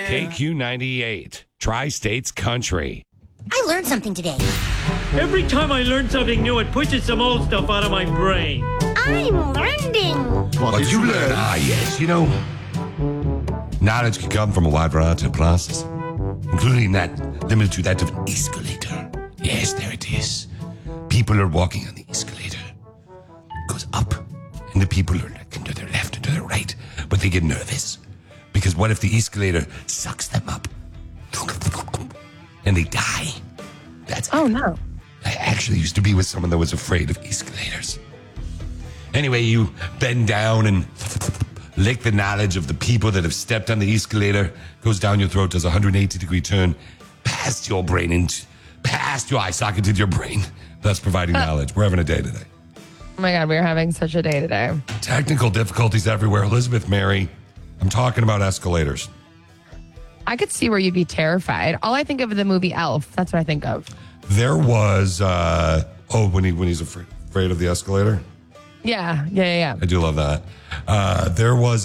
KQ98, Tri-States Country. I learned something today. Every time I learn something new, it pushes some old stuff out of my brain. I'm learning. What did you learn? Yes, knowledge can come from a wide variety of processes, including that limited to that of an escalator. Yes, there it is. People are walking on the escalator. It goes up, and the people are looking to their left and to their right, but they get nervous. Because what if the escalator sucks them up? And they die? No. I actually used to be with someone that was afraid of escalators. Anyway, you bend down and lick the knowledge of the people that have stepped on the escalator, goes down your throat, does a 180-degree turn, past your brain, and past your eye socket into your brain, thus providing knowledge. We're having a day today. Oh my God, we're having such a day today. Technical difficulties everywhere. Elizabeth, Mary, I'm talking about escalators. I could see where you'd be terrified. All I think of is the movie Elf. That's what I think of. There was, when he's afraid of the escalator. Yeah. I do love that. There was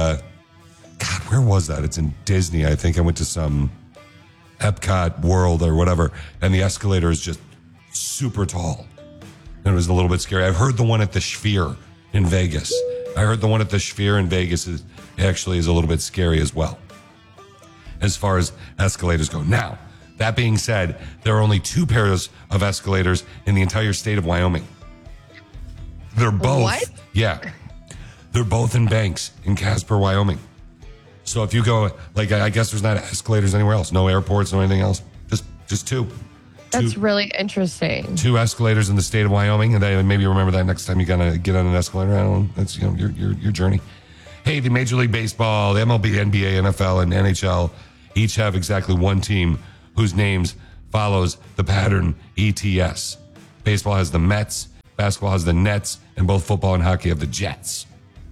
God, where was that? It's in Disney. I think I went to some Epcot World or whatever, and the escalator is just super tall. And it was a little bit scary. I've heard the one at the Sphere in Vegas. I heard the one at the Sphere in Vegas is a little bit scary as well, as far as escalators go. Now, that being said, there are only 2 pairs of escalators in the entire state of Wyoming. They're both. What? Yeah. They're both in Banks in Casper, Wyoming. So if you go, I guess there's not escalators anywhere else. No airports, no anything else. Just 2. That's really interesting. 2 escalators in the state of Wyoming, and then maybe remember that next time you gotta get on an escalator. I don't know. That's your journey. Hey, the Major League Baseball, the MLB, NBA, NFL, and NHL each have exactly one team whose names follows the pattern ETS. Baseball has the Mets, basketball has the Nets, and both football and hockey have the Jets.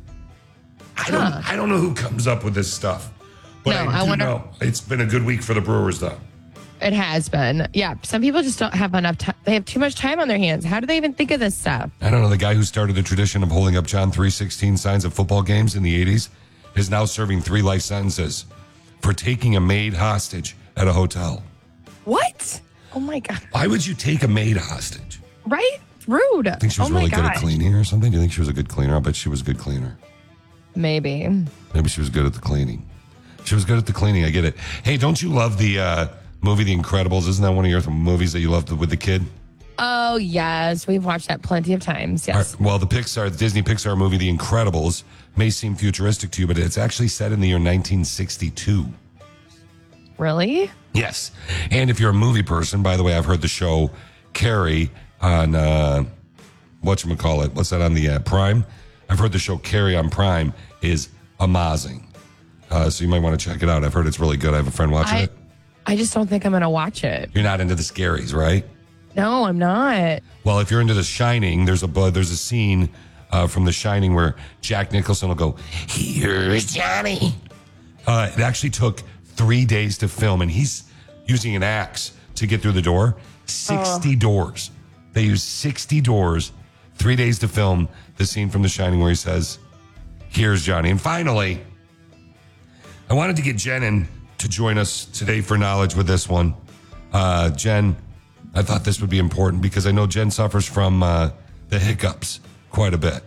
I don't know who comes up with this stuff, but I do know it's been a good week for the Brewers, though. It has been. Yeah. Some people just don't have enough time. They have too much time on their hands. How do they even think of this stuff? I don't know. The guy who started the tradition of holding up John 3:16 signs at football games in the 80s is now serving 3 life sentences for taking a maid hostage at a hotel. What? Oh, my God. Why would you take a maid hostage? Right? Rude. I think she was really good at cleaning or something. Do you think she was a good cleaner? I bet she was a good cleaner. Maybe she was good at the cleaning. She was good at the cleaning. I get it. Hey, don't you love the movie The Incredibles? Isn't that one of your movies that you loved with the kid? Oh, yes. We've watched that plenty of times. Yes. Well, the Disney Pixar movie The Incredibles may seem futuristic to you, but it's actually set in the year 1962. Really? Yes. And if you're a movie person, by the way, I've heard the show Carrie on, whatchamacallit? What's that on the Prime? I've heard the show Carrie on Prime is amazing. So you might want to check it out. I've heard it's really good. I have a friend watching it. I just don't think I'm going to watch it. You're not into the scaries, right? No, I'm not. Well, if you're into The Shining, there's a scene from The Shining where Jack Nicholson will go, "Here's Johnny." It actually took 3 days to film, and he's using an axe to get through the door. 60 doors. They used 60 doors, 3 days to film the scene from The Shining where he says, "Here's Johnny." And finally, I wanted to get Jen in to join us today for knowledge with this one. Jen, I thought this would be important because I know Jen suffers from the hiccups quite a bit.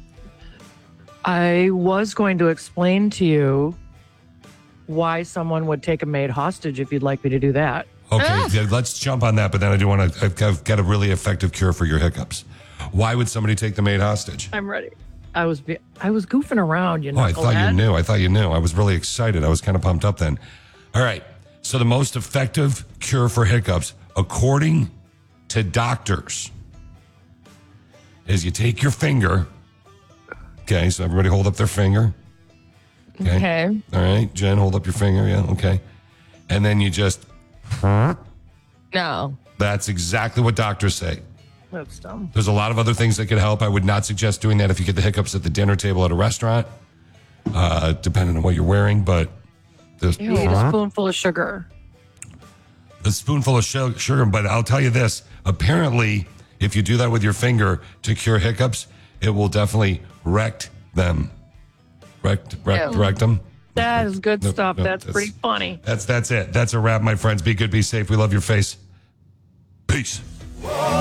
I was going to explain to you why someone would take a maid hostage if you'd like me to do that. Okay, let's jump on that, but then I do want to, I've got a really effective cure for your hiccups. Why would somebody take the maid hostage? I'm ready. I was goofing around, you know. I thought you knew. I was really excited. I was kind of pumped up then. All right. So the most effective cure for hiccups, according to doctors, is you take your finger. Okay, so everybody hold up their finger. Okay. All right, Jen, hold up your finger. Yeah, okay. And then you just... No. That's exactly what doctors say. That's dumb. There's a lot of other things that could help. I would not suggest doing that if you get the hiccups at the dinner table at a restaurant, depending on what you're wearing. But you eat a spoonful of sugar. A spoonful of sugar. But I'll tell you this. Apparently, if you do that with your finger to cure hiccups, it will definitely wreck them. Wreck them? That is good Nope, stuff. nope, That's pretty funny. That's it. That's a wrap, my friends. Be good, be safe. We love your face. Peace.